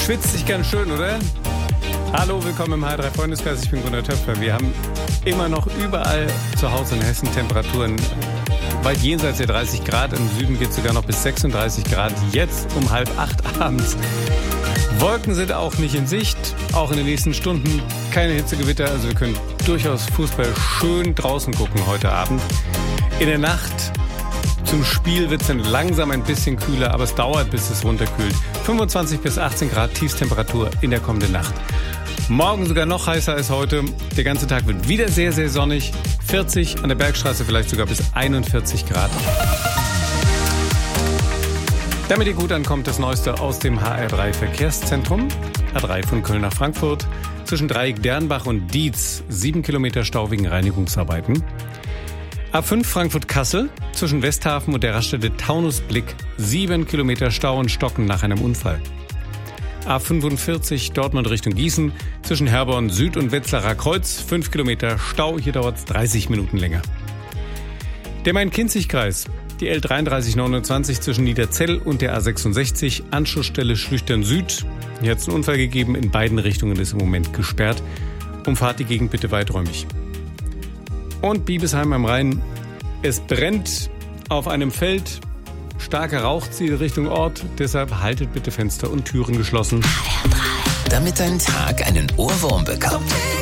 Schwitzt sich ganz schön, oder? Hallo, willkommen im H3 Freundeskreis. Ich bin Gunnar Töpfer. Wir haben immer noch überall zu Hause in Hessen Temperaturen weit jenseits der 30 Grad. Im Süden geht es sogar noch bis 36 Grad. Jetzt um 7:30 abends. Wolken sind auch nicht in Sicht. Auch in den nächsten Stunden keine Hitzegewitter. Also wir können durchaus Fußball schön draußen gucken heute Abend. In der Nacht zum Spiel wird es dann langsam ein bisschen kühler, aber es dauert, bis es runterkühlt. 25 bis 18 Grad Tiefstemperatur in der kommenden Nacht. Morgen sogar noch heißer als heute. Der ganze Tag wird wieder sehr, sehr sonnig. 40, an der Bergstraße vielleicht sogar bis 41 Grad. Damit ihr gut ankommt, das Neueste aus dem HR3 Verkehrszentrum. A3 von Köln nach Frankfurt. Zwischen Dreieck-Dernbach und Dietz 7 Kilometer Stau wegen Reinigungsarbeiten. A5 Frankfurt-Kassel zwischen Westhafen und der Raststätte Taunusblick 7 Kilometer Stau und Stocken nach einem Unfall. A45 Dortmund Richtung Gießen zwischen Herborn Süd und Wetzlarer Kreuz 5 Kilometer Stau, hier dauert es 30 Minuten länger. Der Main-Kinzig-Kreis, die L3329 zwischen Niederzell und der A66, Anschlussstelle Schlüchtern Süd. Hier hat es einen Unfall gegeben, in beiden Richtungen ist im Moment gesperrt. Umfahrt die Gegend bitte weiträumig. Und Biebesheim am Rhein, es brennt auf einem Feld, starker Rauch zieht Richtung Ort, deshalb haltet bitte Fenster und Türen geschlossen. HR3. Damit dein Tag einen Ohrwurm bekommt.